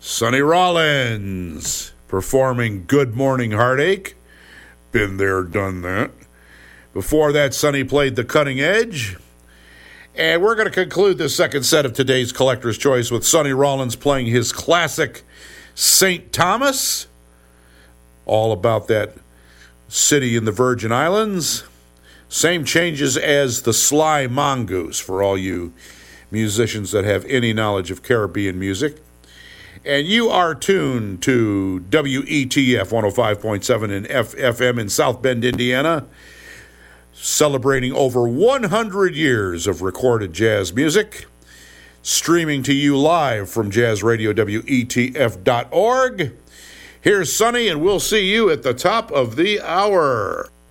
Sonny Rollins performing Good Morning Heartache. Been there, done that. Before that, Sonny played The Cutting Edge. And we're going to conclude this second set of today's Collector's Choice with Sonny Rollins playing his classic St. Thomas. All about that city in the Virgin Islands. Same changes as the Sly Mongoose for all you musicians that have any knowledge of Caribbean music. And you are tuned to WETF 105.7 in FM in South Bend, Indiana, celebrating over 100 years of recorded jazz music, streaming to you live from jazzradiowetf.org. Here's Sonny, and we'll see you at the top of the hour.